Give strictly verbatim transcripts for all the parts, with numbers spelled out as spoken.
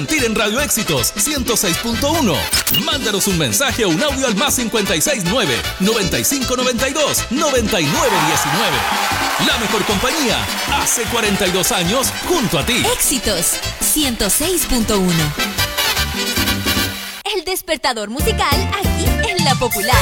En Radio Éxitos ciento seis punto uno. Mándanos un mensaje o un audio al más cincuenta y seis nueve, noventa y cinco noventa y dos, noventa y nueve diecinueve. La mejor compañía hace cuarenta y dos años junto a ti. Éxitos ciento seis punto uno. El despertador musical aquí en La Popular.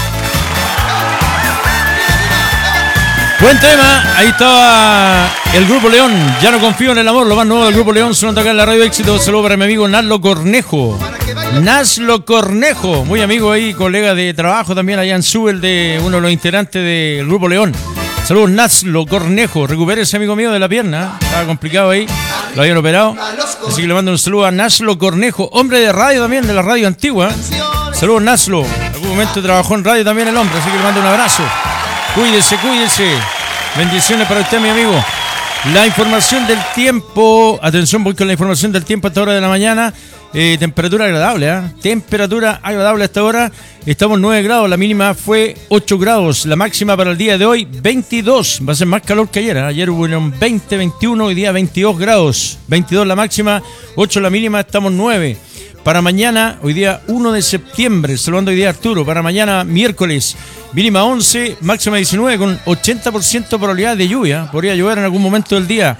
Buen tema, ahí estaba el Grupo León. Ya no confío en el amor, lo más nuevo del Grupo León. Sonando acá en la Radio Éxito. Saludos para mi amigo Naslo Cornejo. Naslo Cornejo, muy amigo ahí, colega de trabajo también allá en Subel, de uno de los integrantes del Grupo León. Saludos, Naslo Cornejo. Recupérese, amigo mío, de la pierna. Estaba complicado ahí, lo habían operado. Así que le mando un saludo a Naslo Cornejo, hombre de radio también, de la radio antigua. Saludos, Naslo. En algún momento trabajó en radio también el hombre, así que le mando un abrazo. Cuídese, cuídese. Bendiciones para usted, mi amigo. La información del tiempo. Atención, voy con la información del tiempo a esta hora de la mañana. Eh, temperatura agradable, ¿eh? Temperatura agradable a esta hora. Estamos nueve grados, la mínima fue ocho grados. La máxima para el día de hoy, veintidós. Va a ser más calor que ayer, ¿eh? Ayer hubo veinte, veintiuno, hoy día veintidós grados. veintidós la máxima, ocho la mínima, estamos nueve. Para mañana, hoy día uno de septiembre, saludando hoy día Arturo. Para mañana, miércoles, mínima once, máxima diecinueve, con ochenta por ciento probabilidad de lluvia. Podría llover en algún momento del día.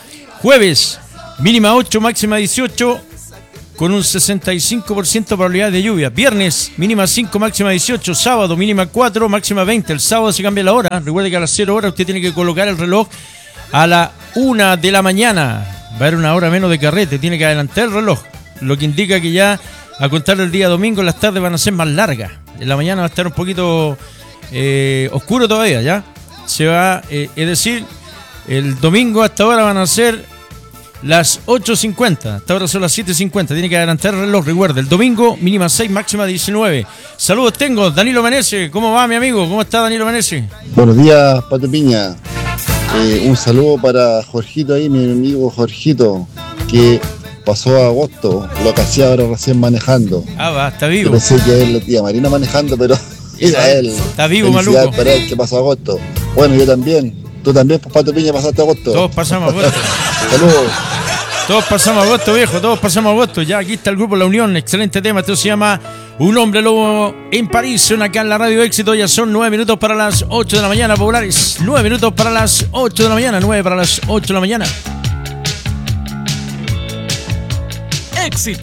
Jueves, mínima ocho, máxima dieciocho, con un sesenta y cinco por ciento probabilidad de lluvia. Viernes, mínima cinco, máxima dieciocho. Sábado, mínima cuatro, máxima veinte. El sábado se cambia la hora. Recuerde que a las cero horas usted tiene que colocar el reloj a la una de la mañana. Va a haber una hora menos de carrete, tiene que adelantar el reloj. Lo que indica que ya a contar el día domingo las tardes van a ser más largas. En la mañana va a estar un poquito eh, oscuro todavía, ¿ya? Se va, eh, es decir, el domingo hasta ahora van a ser las ocho cincuenta. Hasta ahora son las siete cincuenta. Tiene que adelantar el reloj, recuerda. El domingo, mínima seis, máxima diecinueve. Saludos tengo, Danilo Menezes. ¿Cómo va, mi amigo? ¿Cómo está Danilo Menezes? Buenos días, Pato Piña. Eh, un saludo para Jorgito ahí, mi amigo Jorgito, que pasó a agosto, lo que hacía ahora recién manejando. Ah, va, está vivo. Yo pensé que él lo tía Marina manejando, pero era él. Está vivo, Felicidades maluco. para él que pasó a agosto. Bueno, yo también. Tú también, pues, Pato Piña, pasaste a agosto. Todos pasamos a agosto. Saludos. Todos pasamos a agosto, viejo, todos pasamos a agosto. Ya aquí está el grupo La Unión, excelente tema. Esto se llama Un Hombre Lobo en París. Son acá en la Radio Éxito. Ya son nueve minutos para las ocho de la mañana, populares. Nueve minutos para las ocho de la mañana. Nueve para las ocho de la mañana. Éxitos.